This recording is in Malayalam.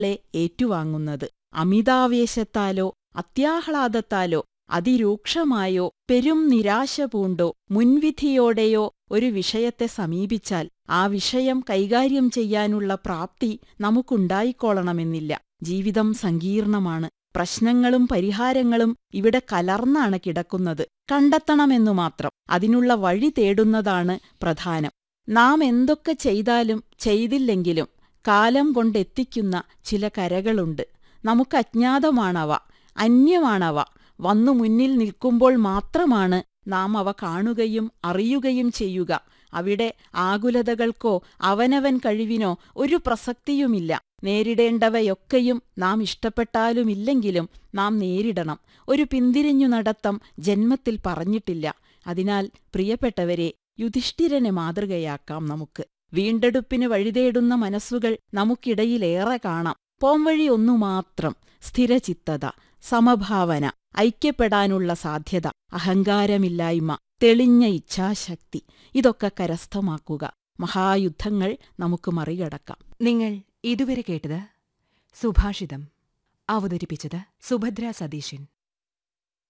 ളെ ഏറ്റുവാങ്ങുന്നത്. അമിതാവേശത്താലോ അത്യാഹ്ലാദത്താലോ അതിരൂക്ഷമായോ പെരും നിരാശ പൂണ്ടോ മുൻവിധിയോടെയോ ഒരു വിഷയത്തെ സമീപിച്ചാൽ ആ വിഷയം കൈകാര്യം ചെയ്യാനുള്ള പ്രാപ്തി നമുക്കുണ്ടായിക്കോളണമെന്നില്ല. ജീവിതം സങ്കീർണമാണ്. പ്രശ്നങ്ങളും പരിഹാരങ്ങളും ഇവിടെ കലർന്നാണ് കിടക്കുന്നത്. കണ്ടെത്തണമെന്നു മാത്രം. അതിനുള്ള വഴി തേടുന്നതാണ് പ്രധാനം. നാം എന്തൊക്കെ ചെയ്താലും ചെയ്തില്ലെങ്കിലും കാലം കൊണ്ടെത്തിക്കുന്ന ചില കരകളുണ്ട്. നമുക്കജ്ഞാതമാണവ, അന്യമാണവ. വന്നു മുന്നിൽ നിൽക്കുമ്പോൾ മാത്രമാണ് നാം അവ കാണുകയും അറിയുകയും ചെയ്യുക. അവിടെ ആകുലതകൾക്കോ അവനവൻ കഴിവിനോ ഒരു പ്രസക്തിയുമില്ല. നേരിടേണ്ടവയൊക്കെയും നാം ഇഷ്ടപ്പെട്ടാലുമില്ലെങ്കിലും നാം നേരിടണം. ഒരു പിന്തിരിഞ്ഞു നടത്തം ജന്മത്തിൽ പറഞ്ഞിട്ടില്ല. അതിനാൽ പ്രിയപ്പെട്ടവരെ, യുധിഷ്ഠിരനെ മാതൃകയാക്കാം നമുക്ക്. വീണ്ടെടുപ്പിന് വഴിതേടുന്ന മനസ്സുകൾ നമുക്കിടയിലേറെ കാണാം. പോംവഴി ഒന്നുമാത്രം: സ്ഥിരചിത്തത, സമഭാവന, ഐക്യപ്പെടാനുള്ള സാധ്യത, അഹങ്കാരമില്ലായ്മ, തെളിഞ്ഞ ഇച്ഛാശക്തി. ഇതൊക്കെ കരസ്ഥമാക്കുക. മഹായുദ്ധങ്ങൾ നമുക്ക് മറികടക്കാം. നിങ്ങൾ ഇതുവരെ കേട്ടത് സുഭാഷിതം. അവതരിപ്പിച്ചത് സുഭദ്ര സതീശൻ.